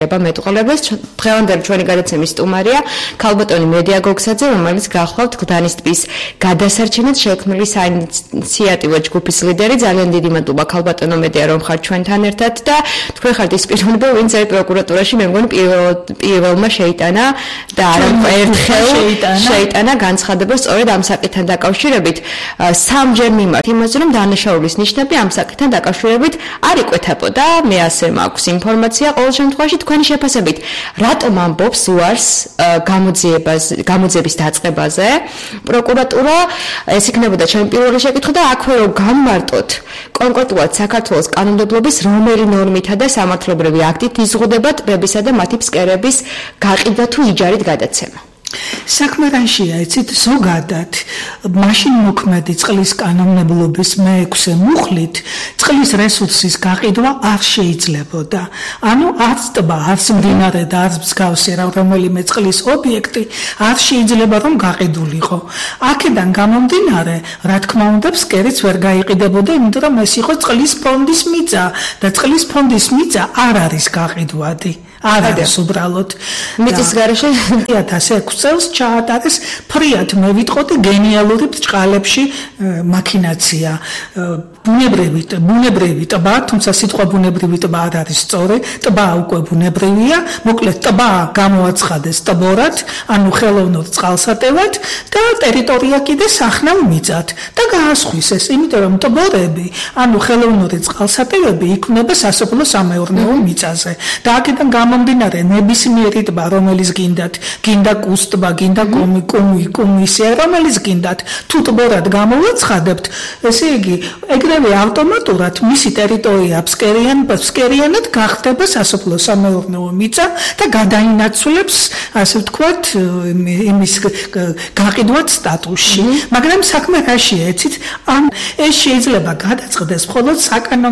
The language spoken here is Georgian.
მეტყოლებას დღევანდელი ჩვენი გადაცემის სტუმარია ქალბატონი მედია გოგსაძე, რომელიც გახლავთ გლდანის ტბის გადასარჩენად შექმნილი საინიციატივო ჯგუფის ლიდერი. ძალიან დიდი მადლობა ქალბატონო მედია, რომ ხართ ჩვენთან ერთად და თქვენ ხართ ის პიროვნება, ვინც აი პროკურატურაში მე მგონი პირველმა შეიტანა და არა ერთხელ შეიტანა განცხადება სწორედ ამ საკითხთან დაკავშირებით. სამჯერ მიმართ იმაზე, რომ დანაშაულის ნიშნები ამ საკითხთან დაკავშირებით არ იკვეთებოდა. მე ასე მაქვს ინფორმაცია ყოველ შემთხვევაში თქვენი შეფასებით, რატომ ამბობს უარს გამოძიების დაწყებაზე? პროკურატურა ეს იქნებოდა ჩემი პირველი შეკითხვა და აქვე რომ გამმარტოთ კონკრეტულად საქართველოს კანონმდებლობის რომელი ნორმითა და სამართლებრივი აქტით იზღუდება ტბებისა და მათი ფსკერების გაყიდვა თუ იჯარით გადაცემა. საქმე რაშია, იცით, ზოგადად მაშინ მოქმედი წყლის კანონმდებლობის მე-6 მუხლით წყლის რესურსის გაყიდვა არ შეიძლებოდა. ანუ არც ტბა, არც მდინარე და არც მსგავსი რომელიმე წყლის ობიექტი არ შეიძლება რომ გაყიდულიყო. აქედან გამომდინარე, რა თქმა უნდა, ფსკერიც ვერ გაიყიდებოდა, იმიტომ რომ ეს იყო წყლის ფონდის მიწა და წყლის ფონდის მიწა არ არის გაყიდვადი. არ არის უბრალოდ მიწის გარეშე 2006 წელს ჩაატარეს ფრიად მე ვიტყოდი გენიალური ბრჭყალებში მაქინაცია ბუნებრივი ტბა, თუმცა სიტყვა ბუნებრივი ტბა არ არის სწორი, ტბა უკვე ბუნებრივია, მოკლედ ტბა გამოაცხადეს ტბორად, ანუ ხელოვნურ წყალსატევად და ტერიტორია კიდე სახნავ მიწად და გაასხვისეს, იმიტომ რომ ტბორები, ანუ ხელოვნური წყალსატევები იქმნება სასოფლო-სამეურნეო მიწაზე და აქედან გამომდინარე ნებისმიერი ტბა, რომელიც გინდა კუს ტბა, გინდა კომისია, რომელიც გინდათ, თუ ტბორად გამოვაცხადებთ, ესე იგი ეგრევე ავტომატურად მისი ტერიტორია ფსკერიანად გახდება სასოფლო-სამეურნეო მიწა და გადაინაცვლებს, ასე ვთქვათ, იმის გაყიდვად სტატუსში. მაგრამ საქმე რაშია, იცით? ეს შეიძლება გადაწყდეს მხოლოდ საკანონმდებლო